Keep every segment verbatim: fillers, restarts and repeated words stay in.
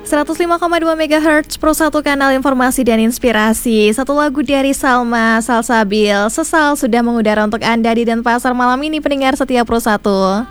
seratus lima koma dua megahertz Pro satu kanal informasi dan inspirasi. Satu lagu dari Salma Salsabil, Sesal sudah mengudara untuk Anda di Denpasar malam ini, pendengar setia Pro satu.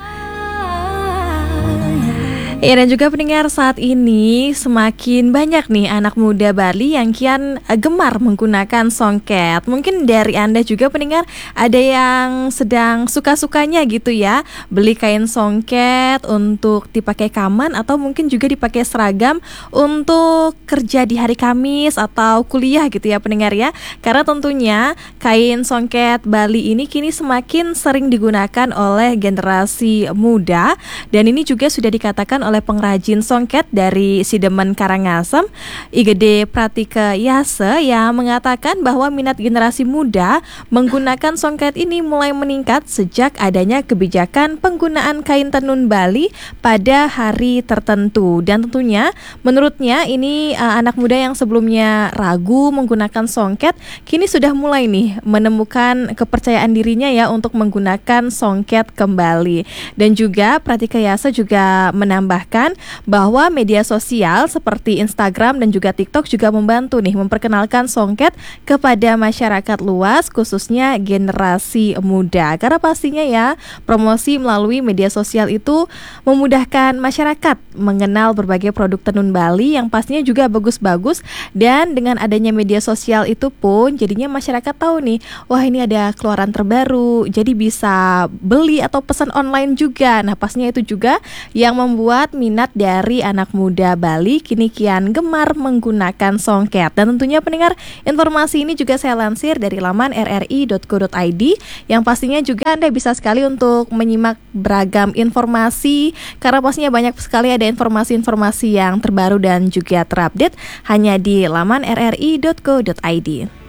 Ya, dan juga pendengar, saat ini semakin banyak nih anak muda Bali yang kian gemar menggunakan songket. Mungkin dari Anda juga pendengar ada yang sedang suka-sukanya gitu ya, beli kain songket untuk dipakai kaman atau mungkin juga dipakai seragam untuk kerja di hari Kamis atau kuliah gitu ya pendengar ya. Karena tentunya kain songket Bali ini kini semakin sering digunakan oleh generasi muda, dan ini juga sudah dikatakan oleh oleh pengrajin songket dari Sidemen Karangasem, Igede Pratika Yase, yang mengatakan bahwa minat generasi muda menggunakan songket ini mulai meningkat sejak adanya kebijakan penggunaan kain tenun Bali pada hari tertentu. Dan tentunya menurutnya ini uh, anak muda yang sebelumnya ragu menggunakan songket kini sudah mulai nih menemukan kepercayaan dirinya ya untuk menggunakan songket kembali. Dan juga Pratika Yase juga menambah bahwa media sosial seperti Instagram dan juga TikTok juga membantu nih memperkenalkan songket kepada masyarakat luas, khususnya generasi muda. Karena pastinya ya, promosi melalui media sosial itu memudahkan masyarakat mengenal berbagai produk tenun Bali yang pastinya juga bagus-bagus. Dan dengan adanya media sosial itu pun jadinya masyarakat tahu nih, wah ini ada keluaran terbaru, jadi bisa beli atau pesan online juga. Nah pastinya itu juga yang membuat minat dari anak muda Bali kini kian gemar menggunakan songket. Dan tentunya pendengar, informasi ini juga saya lansir dari laman r r i dot co dot i d, yang pastinya juga Anda bisa sekali untuk menyimak beragam informasi, karena pastinya banyak sekali ada informasi-informasi yang terbaru dan juga terupdate hanya di laman r r i dot co dot i d.